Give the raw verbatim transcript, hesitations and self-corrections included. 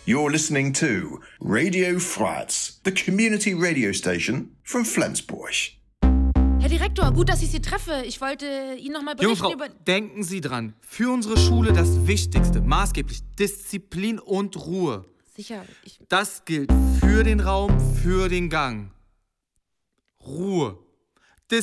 You're listening to Radio Frats, the community radio station from Flensburg. Herr Direktor, gut, dass ich Sie treffe. Ich wollte Ihnen noch mal berichten Junge Frau, über... denken Sie dran. Für unsere Schule das Wichtigste, maßgeblich Disziplin und Ruhe. Sicher, ich... Das gilt für den Raum, für den Gang. Ruhe.